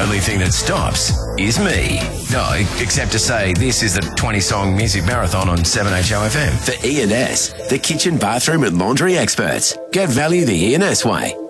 only thing that stops is me. No, except to say this is the 20-song music marathon on 7HOFM. The E&S, the kitchen, bathroom and laundry experts. Get value the E&S way.